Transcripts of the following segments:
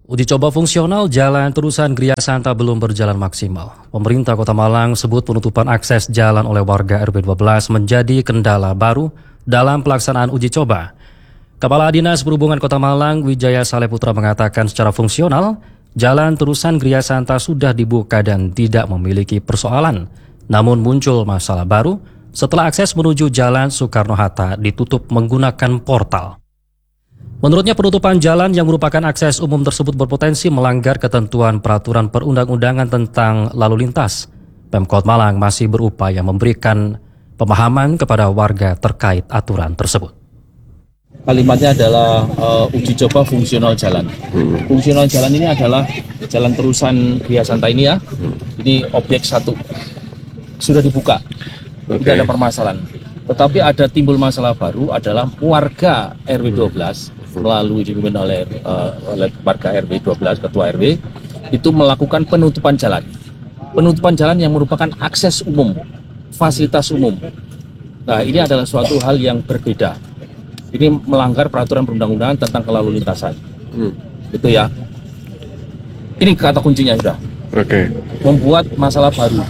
Uji coba fungsional jalan terusan Gria Santa belum berjalan maksimal. Pemerintah Kota Malang sebut penutupan akses jalan oleh warga RW 12 menjadi kendala baru dalam pelaksanaan uji coba. Kepala Dinas Perhubungan Kota Malang, Wijaya Saleputra mengatakan secara fungsional, jalan terusan Gria Santa sudah dibuka dan tidak memiliki persoalan. Namun muncul masalah baru setelah akses menuju Jalan Soekarno-Hatta ditutup menggunakan portal. Menurutnya penutupan jalan yang merupakan akses umum tersebut berpotensi melanggar ketentuan peraturan perundang-undangan tentang lalu lintas. Pemkot Malang masih berupaya memberikan pemahaman kepada warga terkait aturan tersebut. Kalimatnya adalah uji coba fungsional jalan. Fungsional jalan ini adalah jalan terusan Gria Santa ini ya. Ini objek 1 sudah dibuka, tidak ada permasalahan. Tetapi ada timbul masalah baru adalah warga RW 12 melalui dipimpin oleh warga RW 12, ketua RW, itu melakukan penutupan jalan. Penutupan jalan yang merupakan akses umum, fasilitas umum. Nah, ini adalah suatu hal yang berbeda. Ini melanggar peraturan perundang-undangan tentang kelalu lintasan. Itu ya. Ini kata kuncinya sudah. Oke. Membuat masalah baru.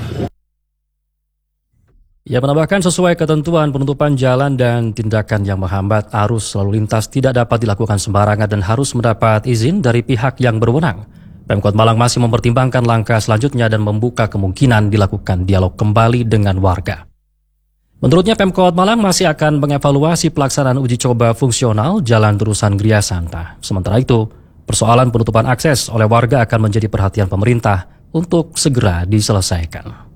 Ia menambahkan sesuai ketentuan penutupan jalan dan tindakan yang menghambat arus lalu lintas tidak dapat dilakukan sembarangan dan harus mendapat izin dari pihak yang berwenang. Pemkot Malang masih mempertimbangkan langkah selanjutnya dan membuka kemungkinan dilakukan dialog kembali dengan warga. Menurutnya Pemkot Malang masih akan mengevaluasi pelaksanaan uji coba fungsional jalan terusan Gria Santa. Sementara itu, persoalan penutupan akses oleh warga akan menjadi perhatian pemerintah untuk segera diselesaikan.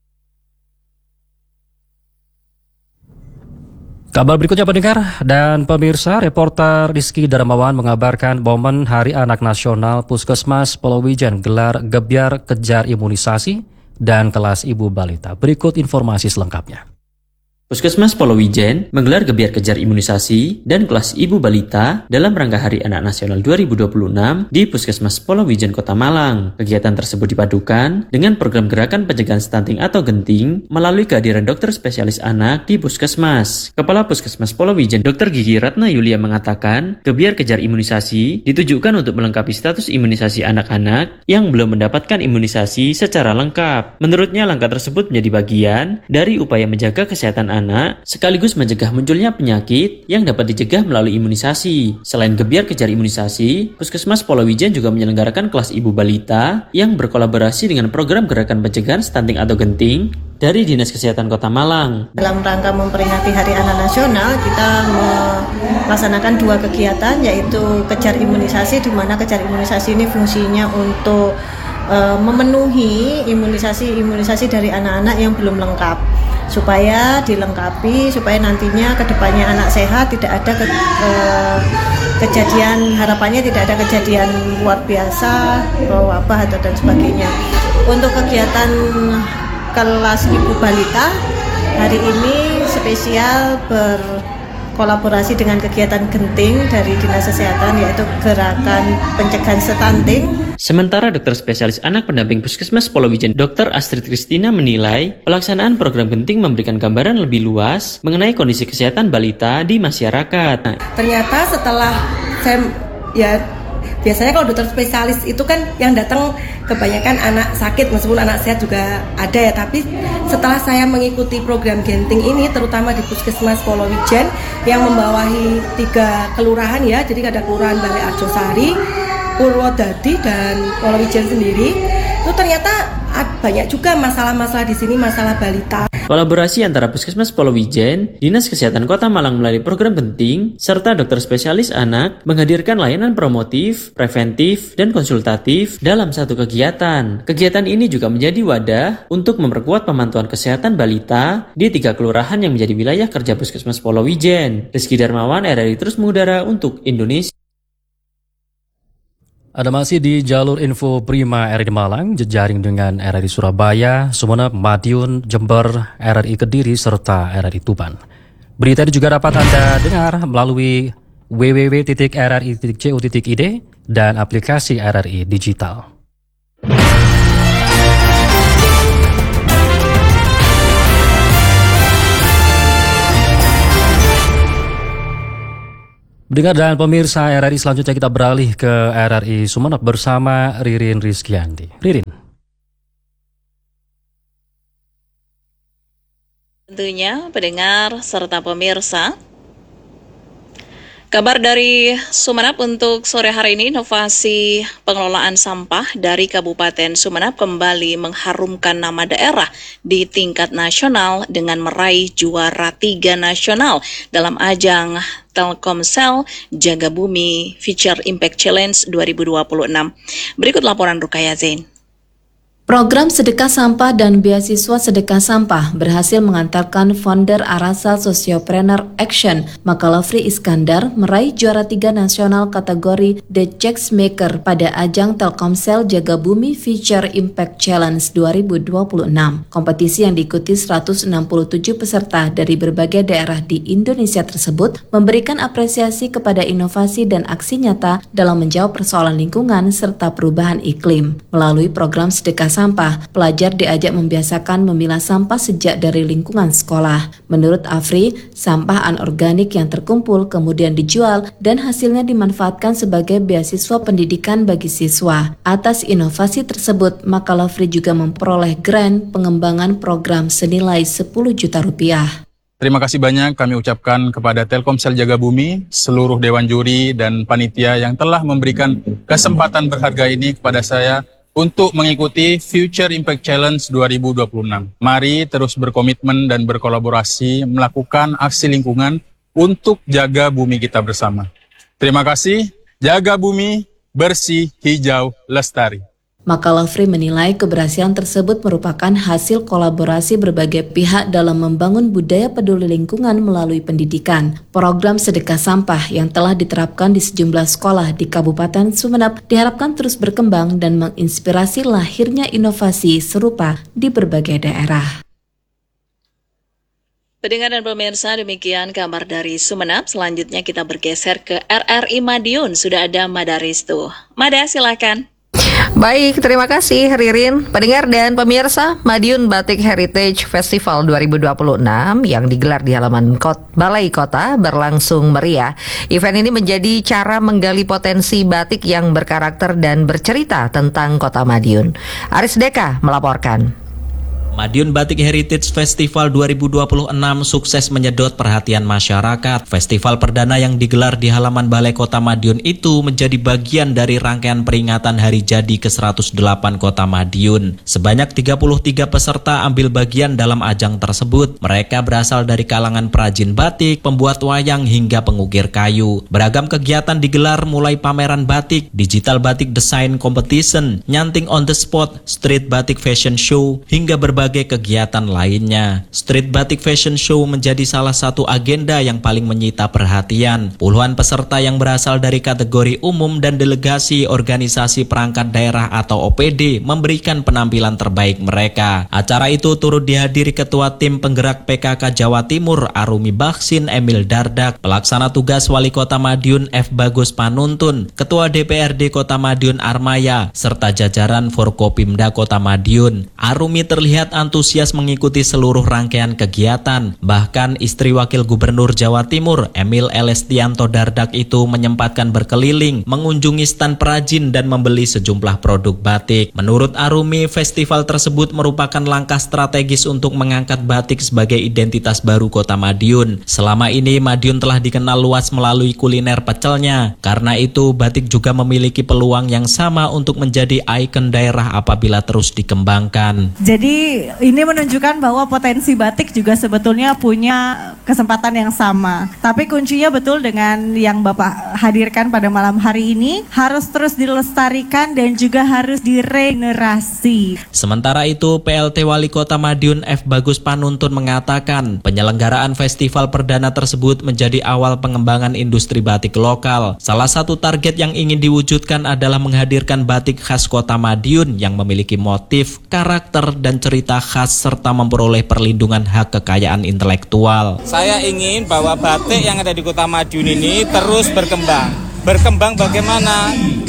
Kabar berikutnya pendengar dan pemirsa, reporter Rizky Darmawan mengabarkan momen Hari Anak Nasional Puskesmas Polowijen gelar gebyar kejar imunisasi dan kelas ibu balita. Berikut informasi selengkapnya. Puskesmas Polowijen menggelar gebyar kejar imunisasi dan kelas ibu balita dalam rangka Hari Anak Nasional 2026 di Puskesmas Polowijen Kota Malang. Kegiatan tersebut dipadukan dengan program gerakan pencegahan stunting atau genting melalui kehadiran dokter spesialis anak di Puskesmas. Kepala Puskesmas Polowijen Dr. Gigi Ratna Yulia mengatakan, gebyar kejar imunisasi ditujukan untuk melengkapi status imunisasi anak-anak yang belum mendapatkan imunisasi secara lengkap. Menurutnya langkah tersebut menjadi bagian dari upaya menjaga kesehatan anak sekaligus mencegah munculnya penyakit yang dapat dicegah melalui imunisasi. Selain gebyar kejar imunisasi, Puskesmas Polowijen juga menyelenggarakan kelas ibu balita yang berkolaborasi dengan program gerakan pencegahan stunting atau genting dari Dinas Kesehatan Kota Malang. Dalam rangka memperingati Hari Anak Nasional, kita melaksanakan 2 kegiatan, yaitu kejar imunisasi, di mana kejar imunisasi ini fungsinya untuk memenuhi imunisasi dari anak-anak yang belum lengkap, supaya dilengkapi, supaya nantinya kedepannya anak sehat, tidak ada kejadian, harapannya tidak ada kejadian luar biasa, wabah atau dan sebagainya. Untuk kegiatan kelas ibu balita hari ini spesial berkolaborasi dengan kegiatan genting dari Dinas Kesehatan, yaitu gerakan pencegahan stunting. Sementara dokter spesialis anak pendamping Puskesmas Polowijen Dr. Astrid Kristina menilai pelaksanaan program genting memberikan gambaran lebih luas mengenai kondisi kesehatan balita di masyarakat. Ternyata setelah biasanya kalau dokter spesialis itu kan yang datang kebanyakan anak sakit, meskipun anak sehat juga ada ya, tapi setelah saya mengikuti program genting ini, terutama di Puskesmas Polowijen yang membawahi 3 kelurahan ya, jadi ada kelurahan Balai Arjosari, Purwodadi dan Polowijen sendiri, itu ternyata banyak juga masalah-masalah di sini, masalah balita. Kolaborasi antara Puskesmas Polowijen, Dinas Kesehatan Kota Malang melalui program genting, serta dokter spesialis anak menghadirkan layanan promotif, preventif, dan konsultatif dalam satu kegiatan. Kegiatan ini juga menjadi wadah untuk memperkuat pemantauan kesehatan balita di 3 kelurahan yang menjadi wilayah kerja Puskesmas Polowijen. Rizky Darmawan, RRI terus mengudara untuk Indonesia. Ada masih di jalur info Prima RRI Malang, jejaring dengan RRI Surabaya, Sumeneb, Madiun, Jember, RRI Kediri, serta RRI Tuban. Berita ini juga dapat Anda dengar melalui www.rri.co.id dan aplikasi RRI Digital. Pendengar dan pemirsa RRI, selanjutnya kita beralih ke RRI Sumeneb bersama Ririn Rizkyanti. Ririn. Tentunya pendengar serta pemirsa, kabar dari Sumeneb untuk sore hari ini, inovasi pengelolaan sampah dari Kabupaten Sumeneb kembali mengharumkan nama daerah di tingkat nasional dengan meraih juara 3 nasional dalam ajang Telkomsel Jaga Bumi Future Impact Challenge 2026. Berikut laporan Rukaya Zain. Program Sedekah Sampah dan Beasiswa Sedekah Sampah berhasil mengantarkan founder Arasa Sociopreneur Action, Makalafri Iskandar, meraih juara 3 nasional kategori The Changemaker pada ajang Telkomsel Jaga Bumi Future Impact Challenge 2026. Kompetisi yang diikuti 167 peserta dari berbagai daerah di Indonesia tersebut memberikan apresiasi kepada inovasi dan aksi nyata dalam menjawab persoalan lingkungan serta perubahan iklim. Melalui program Sedekah Sampah, pelajar diajak membiasakan memilah sampah sejak dari lingkungan sekolah. Menurut Afri, sampah anorganik yang terkumpul kemudian dijual dan hasilnya dimanfaatkan sebagai beasiswa pendidikan bagi siswa. Atas inovasi tersebut, Makalafri juga memperoleh grant pengembangan program senilai 10 juta rupiah. Terima kasih banyak kami ucapkan kepada Telkomsel Jaga Bumi, seluruh Dewan Juri dan Panitia yang telah memberikan kesempatan berharga ini kepada saya untuk mengikuti Future Impact Challenge 2026. Mari terus berkomitmen dan berkolaborasi melakukan aksi lingkungan untuk jaga bumi kita bersama. Terima kasih, jaga bumi, bersih, hijau, lestari. Makalafri menilai keberhasilan tersebut merupakan hasil kolaborasi berbagai pihak dalam membangun budaya peduli lingkungan melalui pendidikan. Program Sedekah Sampah yang telah diterapkan di sejumlah sekolah di Kabupaten Sumeneb diharapkan terus berkembang dan menginspirasi lahirnya inovasi serupa di berbagai daerah. Pendengar dan pemirsa, demikian kabar dari Sumeneb. Selanjutnya kita bergeser ke RRI Madiun. Sudah ada Madaristu. Mada, silakan. Baik, terima kasih Ririn. Pendengar dan pemirsa, Madiun Batik Heritage Festival 2026 yang digelar di halaman Balai Kota berlangsung meriah. Event ini menjadi cara menggali potensi batik yang berkarakter dan bercerita tentang Kota Madiun. Aris Deka melaporkan. Madiun Batik Heritage Festival 2026 sukses menyedot perhatian masyarakat. Festival perdana yang digelar di halaman Balai Kota Madiun itu menjadi bagian dari rangkaian peringatan Hari Jadi ke-108 Kota Madiun. Sebanyak 33 peserta ambil bagian dalam ajang tersebut. Mereka berasal dari kalangan perajin batik, pembuat wayang hingga pengukir kayu. Beragam kegiatan digelar mulai pameran batik, digital batik design competition, nyanting on the spot, street batik fashion show, hingga berbagai kegiatan lainnya. Street Batik Fashion Show menjadi salah satu agenda yang paling menyita perhatian. Puluhan peserta yang berasal dari kategori umum dan delegasi organisasi perangkat daerah atau OPD memberikan penampilan terbaik mereka. Acara itu turut dihadiri Ketua Tim Penggerak PKK Jawa Timur Arumi Baksin Emil Dardak, Pelaksana Tugas Wali Kota Madiun F. Bagus Panuntun, Ketua DPRD Kota Madiun Armaya, serta jajaran Forkopimda Kota Madiun. Arumi terlihat antusias mengikuti seluruh rangkaian kegiatan. Bahkan istri Wakil Gubernur Jawa Timur Emil Elestianto Dardak itu menyempatkan berkeliling, mengunjungi stand perajin dan membeli sejumlah produk batik. Menurut Arumi, festival tersebut merupakan langkah strategis untuk mengangkat batik sebagai identitas baru Kota Madiun. Selama ini Madiun telah dikenal luas melalui kuliner pecelnya. Karena itu batik juga memiliki peluang yang sama untuk menjadi ikon daerah apabila terus dikembangkan. Jadi ini menunjukkan bahwa potensi batik juga sebetulnya punya kesempatan yang sama. Tapi kuncinya betul dengan yang Bapak hadirkan pada malam hari ini, harus terus dilestarikan dan juga harus diregenerasi. Sementara itu, PLT Wali Kota Madiun F. Bagus Panuntun mengatakan penyelenggaraan festival perdana tersebut menjadi awal pengembangan industri batik lokal. Salah satu target yang ingin diwujudkan adalah menghadirkan batik khas Kota Madiun yang memiliki motif, karakter, dan cerita khas serta memperoleh perlindungan hak kekayaan intelektual. Saya ingin bahwa batik yang ada di Kota Madiun ini terus berkembang. Berkembang bagaimana?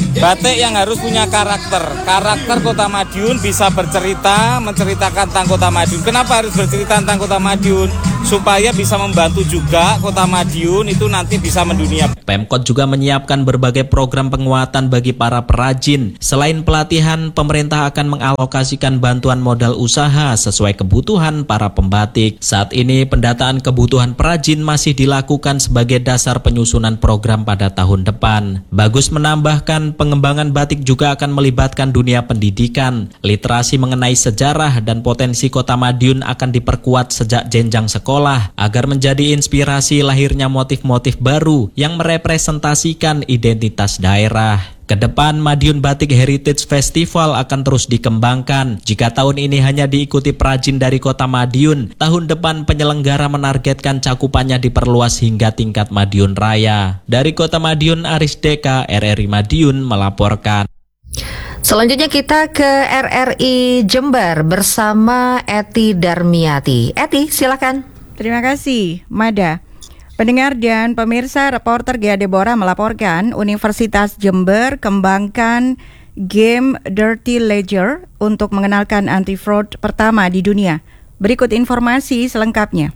batik yang harus punya karakter. Karakter Kota Madiun bisa menceritakan tentang Kota Madiun. Kenapa harus bercerita tentang Kota Madiun? Supaya bisa membantu juga Kota Madiun itu nanti bisa mendunia. Pemkot juga menyiapkan berbagai program penguatan bagi para perajin. Selain pelatihan, pemerintah akan mengalokasikan bantuan modal usaha sesuai kebutuhan para pembatik. Saat ini pendataan kebutuhan perajin masih dilakukan sebagai dasar penyusunan program pada tahun depan. Bagus menambahkan, pengembangan batik juga akan melibatkan dunia pendidikan. Literasi mengenai sejarah dan potensi Kota Madiun akan diperkuat sejak jenjang sekolah agar menjadi inspirasi lahirnya motif-motif baru yang merepresentasikan identitas daerah. Kedepan, Madiun Batik Heritage Festival akan terus dikembangkan. Jika tahun ini hanya diikuti perajin dari Kota Madiun, tahun depan penyelenggara menargetkan cakupannya diperluas hingga tingkat Madiun Raya. Dari Kota Madiun, Aris Deka, RRI Madiun melaporkan. Selanjutnya kita ke RRI Jember bersama Eti Darmiati. Eti, silakan. Terima kasih, Mada. Pendengar dan pemirsa, reporter Gea Deborah melaporkan Universitas Jember kembangkan game Dirty Ledger untuk mengenalkan anti-fraud pertama di dunia. Berikut informasi selengkapnya.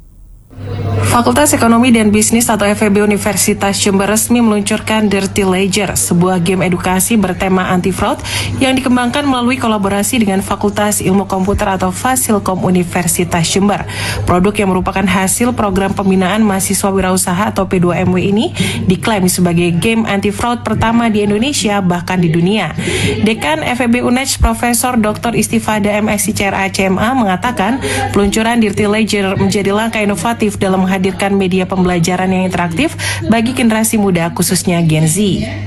Fakultas Ekonomi dan Bisnis atau FEB Universitas Jember resmi meluncurkan Dirty Ledger, sebuah game edukasi bertema anti-fraud yang dikembangkan melalui kolaborasi dengan Fakultas Ilmu Komputer atau Fasilkom Universitas Jember. Produk yang merupakan hasil program pembinaan mahasiswa wirausaha atau P2MW ini diklaim sebagai game anti-fraud pertama di Indonesia bahkan di dunia. Dekan FEB UNEJ Profesor Dr. Istifada MSc CRA CMA mengatakan peluncuran Dirty Ledger menjadi langkah inovatif dalam menghadirkan media pembelajaran yang interaktif bagi generasi muda khususnya Gen Z.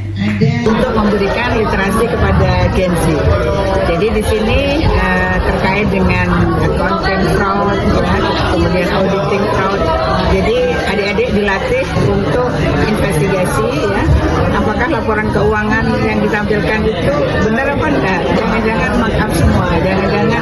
Untuk memberikan literasi kepada Gen Z. Jadi di sini terkait dengan content fraud, kemudian auditing fraud. Jadi adik-adik dilatih untuk investigasi, ya. Apakah laporan keuangan yang ditampilkan itu benar apa enggak? Jangan-jangan markup semua, jangan-jangan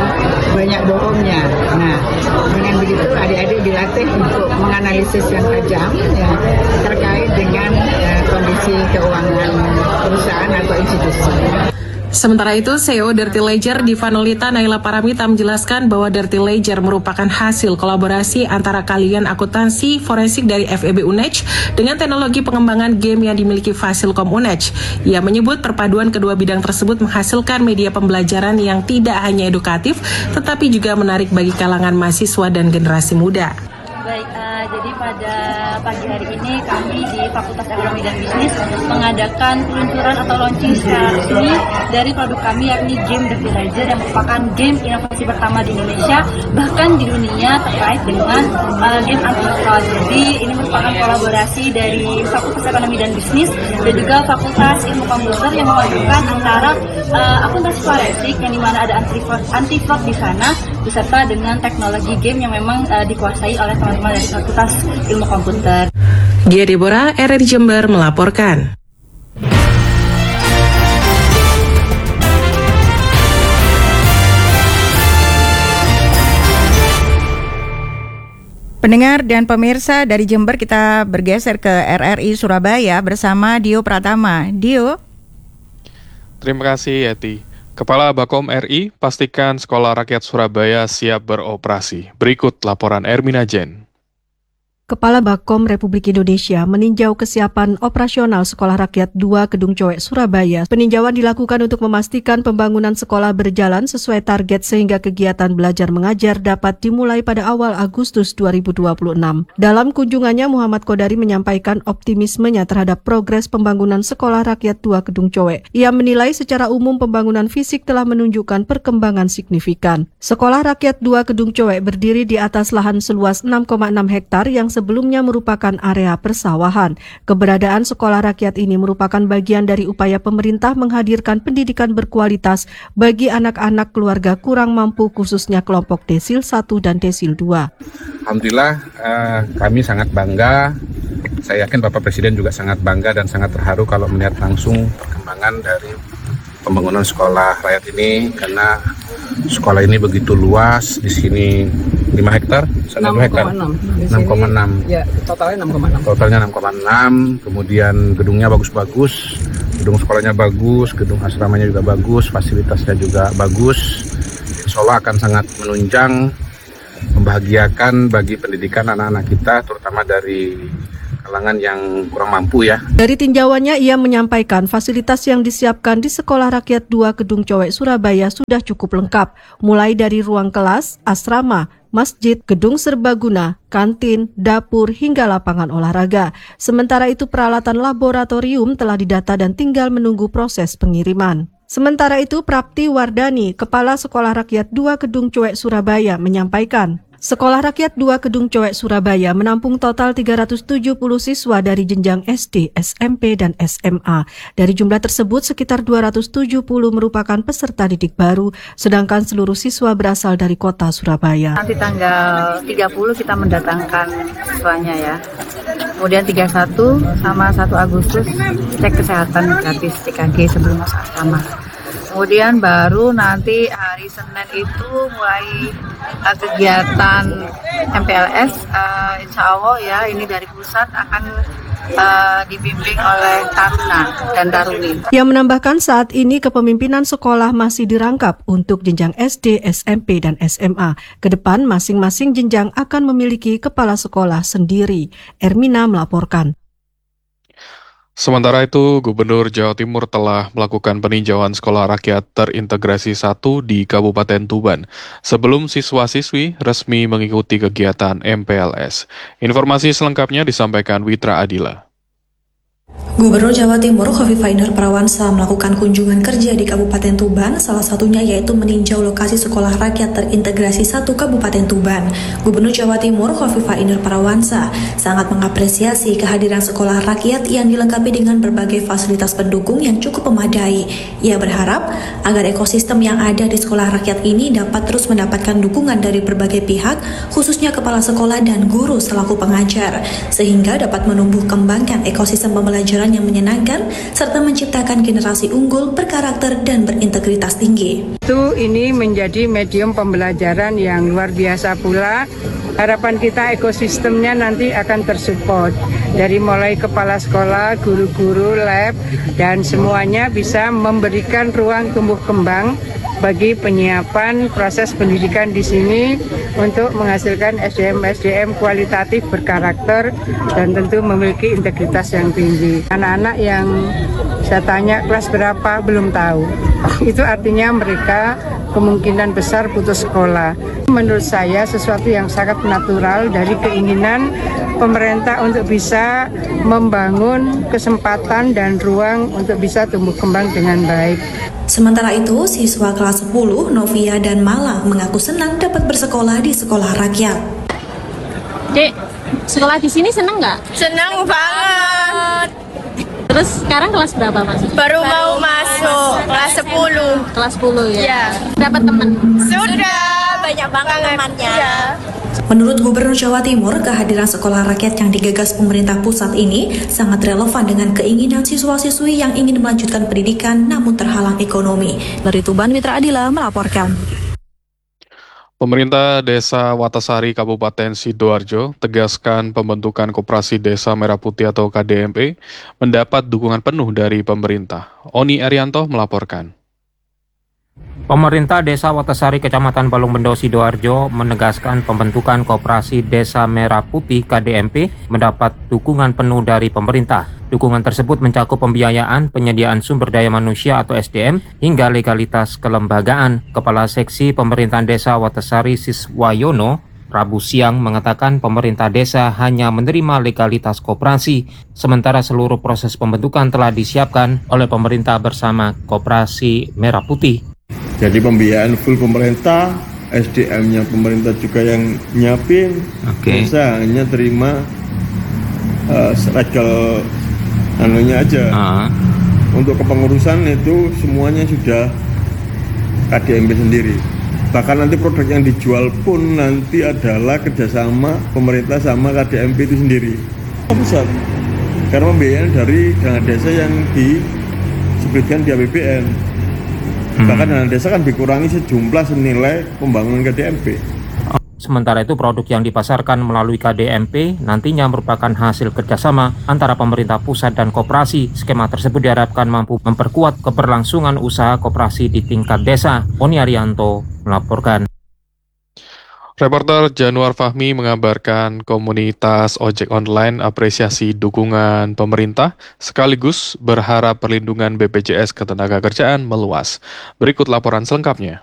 banyak bohongnya. Nah, dengan begitu adik-adik dilatih untuk menganalisis yang tajam, ya, terkait dengan kondisi keuangan perusahaan atau institusi. Sementara itu, CEO Dirty Ledger Diva Nolita Naila Paramita menjelaskan bahwa Dirty Ledger merupakan hasil kolaborasi antara kalian akuntansi forensik dari FEB UNEJ dengan teknologi pengembangan game yang dimiliki Fasilkom UNEJ. Ia menyebut perpaduan kedua bidang tersebut menghasilkan media pembelajaran yang tidak hanya edukatif, tetapi juga menarik bagi kalangan mahasiswa dan generasi muda. Baik, jadi pada pagi hari ini kami di Fakultas Ekonomi dan Bisnis mengadakan peluncuran atau launching secara resmi dari produk kami yakni game Dirty Ledger yang merupakan game inovasi pertama di Indonesia bahkan di dunia terkait dengan game anti-fraud. Jadi ini merupakan kolaborasi dari Fakultas Ekonomi dan Bisnis dan juga Fakultas Ilmu Komputer yang memadukan antara akuntansi forensik yang dimana ada anti-fraud di sana beserta dengan teknologi game yang memang dikuasai oleh teman-teman dari Fakultas Ilmu Komputer. Gea Deborah, RRI Jember melaporkan. Pendengar dan pemirsa dari Jember, kita bergeser ke RRI Surabaya bersama Dio Pratama. Dio. Terima kasih, Yeti. Kepala Bakom RI pastikan Sekolah Rakyat Surabaya siap beroperasi. Berikut laporan Ermina Jen. Kepala Bakom Republik Indonesia meninjau kesiapan operasional Sekolah Rakyat 2 Kedung Cowek Surabaya. Peninjauan dilakukan untuk memastikan pembangunan sekolah berjalan sesuai target sehingga kegiatan belajar mengajar dapat dimulai pada awal Agustus 2026. Dalam kunjungannya, Muhammad Kodari menyampaikan optimismenya terhadap progres pembangunan Sekolah Rakyat 2 Kedung Cowek. Ia menilai secara umum pembangunan fisik telah menunjukkan perkembangan signifikan. Sekolah Rakyat 2 Kedung Cowek berdiri di atas lahan seluas 6,6 hektar yang sebelumnya merupakan area persawahan. Keberadaan sekolah rakyat ini merupakan bagian dari upaya pemerintah menghadirkan pendidikan berkualitas bagi anak-anak keluarga kurang mampu khususnya kelompok desil 1 dan desil 2. Alhamdulillah kami sangat bangga. Saya yakin Bapak Presiden juga sangat bangga dan sangat terharu kalau melihat langsung perkembangan dari pembangunan sekolah rakyat ini, karena sekolah ini begitu luas. Di sini 5 hektar, 6 hektar, 6,6. Ya, totalnya 6,6. Totalnya 6,6. Kemudian gedungnya bagus-bagus, Gedung sekolahnya bagus, gedung asramanya juga bagus, fasilitasnya juga bagus. Insya Allah akan sangat menunjang, membahagiakan bagi pendidikan anak-anak kita, terutama dari kalangan yang kurang mampu ya. Dari tinjauannya ia menyampaikan fasilitas yang disiapkan di Sekolah Rakyat 2 Gedung Cowek Surabaya sudah cukup lengkap, mulai dari ruang kelas, asrama, masjid, gedung serbaguna, kantin, dapur, hingga lapangan olahraga. Sementara itu peralatan laboratorium telah didata dan tinggal menunggu proses pengiriman. Sementara itu Prapti Wardani, Kepala Sekolah Rakyat 2 Gedung Cowek Surabaya menyampaikan, Sekolah Rakyat 2 Gedung Cowek Surabaya menampung total 370 siswa dari jenjang SD, SMP, dan SMA. Dari jumlah tersebut, sekitar 270 merupakan peserta didik baru, sedangkan seluruh siswa berasal dari kota Surabaya. Nanti tanggal 30 kita mendatangkan siswanya ya. Kemudian 31 sama 1 Agustus cek kesehatan gratis TKG sebelum masuk asrama. Kemudian baru nanti hari Senin itu mulai kegiatan MPLS, insya Allah ya ini dari pusat akan dibimbing oleh Taruna dan Taruni. Ia menambahkan saat ini kepemimpinan sekolah masih dirangkap untuk jenjang SD, SMP, dan SMA. Kedepan masing-masing jenjang akan memiliki kepala sekolah sendiri. Ermina melaporkan. Sementara itu, Gubernur Jawa Timur telah melakukan peninjauan sekolah rakyat terintegrasi 1 di Kabupaten Tuban sebelum siswa-siswi resmi mengikuti kegiatan MPLS. Informasi selengkapnya disampaikan Witra Adila. Gubernur Jawa Timur Khofifah Indar Parawansa melakukan kunjungan kerja di Kabupaten Tuban, salah satunya yaitu meninjau lokasi Sekolah Rakyat Terintegrasi 1 Kabupaten Tuban. Gubernur Jawa Timur Khofifah Indar Parawansa sangat mengapresiasi kehadiran sekolah rakyat yang dilengkapi dengan berbagai fasilitas pendukung yang cukup memadai. Ia berharap agar ekosistem yang ada di sekolah rakyat ini dapat terus mendapatkan dukungan dari berbagai pihak, khususnya kepala sekolah dan guru selaku pengajar, sehingga dapat menumbuh kembangkan ekosistem pembelajaran yang menyenangkan serta menciptakan generasi unggul berkarakter dan berintegritas tinggi. Ini menjadi medium pembelajaran yang luar biasa pula. Harapan kita ekosistemnya nanti akan tersupport dari mulai kepala sekolah, guru-guru, lab, dan semuanya bisa memberikan ruang tumbuh kembang bagi penyiapan proses pendidikan di sini untuk menghasilkan SDM-SDM kualitatif berkarakter dan tentu memiliki integritas yang tinggi. Anak-anak yang saya tanya kelas berapa belum tahu. Itu artinya mereka kemungkinan besar putus sekolah. Menurut saya sesuatu yang sangat natural dari keinginan pemerintah untuk bisa membangun kesempatan dan ruang untuk bisa tumbuh kembang dengan baik. Sementara itu, siswa kelas 10, Novia dan Mala mengaku senang dapat bersekolah di sekolah rakyat. Dek, sekolah di sini senang nggak? Senang banget. Terus sekarang kelas berapa, Mas? Baru mau masuk kelas 10. Kelas 10 ya? Iya. Dapat teman? Sudah, banyak banget temannya. Iya. Menurut Gubernur Jawa Timur, kehadiran sekolah rakyat yang digagas pemerintah pusat ini sangat relevan dengan keinginan siswa-siswi yang ingin melanjutkan pendidikan namun terhalang ekonomi. Dari Tuban, Mitra Adila melaporkan. Pemerintah Desa Watasari Kabupaten Sidoarjo tegaskan pembentukan Koperasi Desa Merah Putih atau KDMP mendapat dukungan penuh dari pemerintah. Oni Arianto melaporkan. Pemerintah Desa Watasari Kecamatan Balongbendo Sidoarjo menegaskan pembentukan Koperasi Desa Merah Putih KDMP mendapat dukungan penuh dari pemerintah. Dukungan tersebut mencakup pembiayaan, penyediaan sumber daya manusia atau SDM, hingga legalitas kelembagaan. Kepala Seksi Pemerintahan Desa Watasari Siswayono Rabu siang mengatakan pemerintah desa hanya menerima legalitas koperasi, sementara seluruh proses pembentukan telah disiapkan oleh pemerintah bersama Koperasi Merah Putih. Jadi pembiayaan full pemerintah, SDM-nya pemerintah juga yang nyiapin. Desa hanya terima legal anunya aja. Untuk kepengurusan itu semuanya sudah KDMP sendiri. Bahkan nanti produk yang dijual pun nanti adalah kerjasama pemerintah sama KDMP itu sendiri. Pusat, karena pembiayaan dari dana desa yang disebutkan di APBN. Bahkan dana desa kan dikurangi sejumlah senilai pembangunan KDMP. Sementara itu produk yang dipasarkan melalui KDMP nantinya merupakan hasil kerjasama antara pemerintah pusat dan koperasi. Skema tersebut diharapkan mampu memperkuat keberlangsungan usaha koperasi di tingkat desa. Oni Arianto melaporkan. Reporter Januar Fahmi mengabarkan komunitas ojek online apresiasi dukungan pemerintah sekaligus berharap perlindungan BPJS Ketenagakerjaan meluas. Berikut laporan selengkapnya.